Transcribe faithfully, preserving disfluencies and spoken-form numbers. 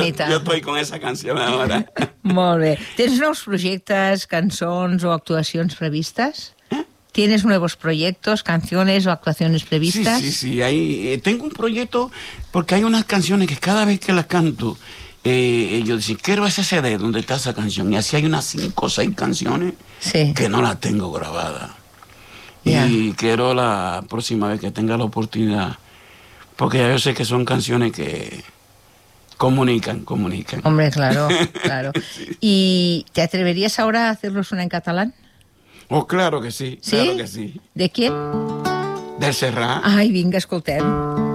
bonita. Yo estoy con esa canción ahora. Molt bé. Tens nous projectes, cançons o actuacions previstas? ¿Tienes nuevos proyectos, canciones o actuaciones previstas? Sí, sí, sí. Hay, eh, tengo un proyecto porque hay unas canciones que cada vez que las canto, eh, yo digo, quiero ese C D donde está esa canción. Y así hay unas cinco o seis canciones sí. que no las tengo grabadas. Yeah. Y quiero la próxima vez que tenga la oportunidad, porque ya yo sé que son canciones que comunican, comunican. Hombre, claro, claro. sí. ¿Y te atreverías ahora a hacerlos una en catalán? Oh, claro que sí, ¿Sí? claro que sí. ¿De quién? Del Serrat. Ai, vinga, escoltem.